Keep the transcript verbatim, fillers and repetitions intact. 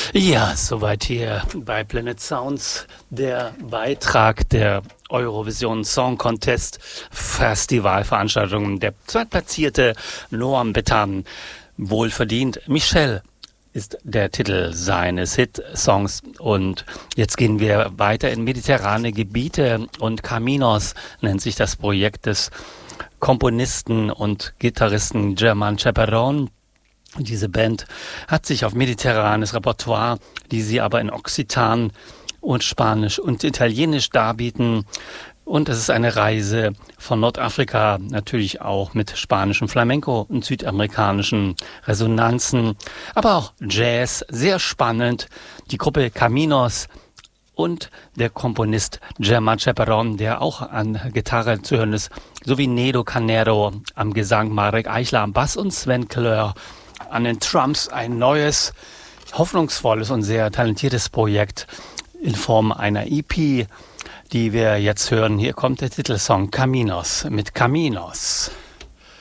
Ja, soweit hier bei Planet Sounds der Beitrag der Eurovision Song Contest Festivalveranstaltung. Der zweitplatzierte Noam Betan, wohlverdient. Michelle ist der Titel seines Hitsongs. Und jetzt gehen wir weiter in mediterrane Gebiete und Caminos nennt sich das Projekt des Komponisten und Gitarristen Germán Chaperón. Diese Band hat sich auf mediterranes Repertoire, die sie aber in Occitan und Spanisch und Italienisch darbieten. Und es ist eine Reise von Nordafrika, natürlich auch mit spanischem Flamenco und südamerikanischen Resonanzen, aber auch Jazz, sehr spannend. Die Gruppe Caminos und der Komponist Germán Chaperón, der auch an Gitarre zu hören ist, sowie Nedo Canero am Gesang, Marek Eichler am Bass und Sven Klör an den Drums. Ein neues, hoffnungsvolles und sehr talentiertes Projekt in Form einer E P, die wir jetzt hören. Hier kommt der Titelsong Caminos mit Caminos.